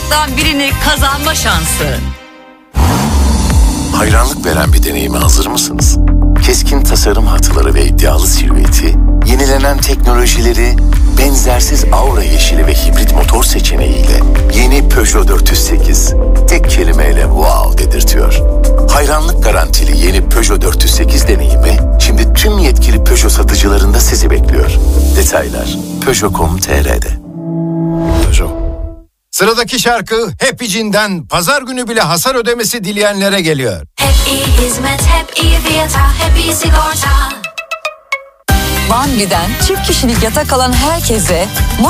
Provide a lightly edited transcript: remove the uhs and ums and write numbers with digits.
kartlardan birini kazanma şansı. Hayranlık veren bir deneyime hazır mısınız? Keskin tasarım hatları ve iddialı silüeti, yenilenen teknolojileri, benzersiz aura yeşili ve hibrit motor seçeneğiyle yeni Peugeot 408 tek kelimeyle wow dedirtiyor. Hayranlık garantili yeni Peugeot 408 deneyimi şimdi tüm yetkili Peugeot satıcılarında sizi bekliyor. Detaylar Peugeot.com.tr'de. Peugeot. Sıradaki şarkı Happy Jean'den pazar günü bile hasar ödemesi dileyenlere geliyor. Hep iyi hizmet, hep iyi fiyata, hep iyi sigorta. Van Vi'den çift kişilik yatak alan herkese